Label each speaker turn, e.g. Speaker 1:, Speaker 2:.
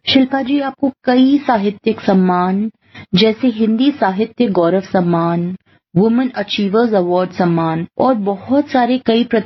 Speaker 1: शिल्पा जी, आपको कई साहित्यिक सम्मान जैसे हिंदी साहित्य गौरव सम्मान, वुमेन अचीवर्स अवार्ड सम्मान और बहुत सारे कई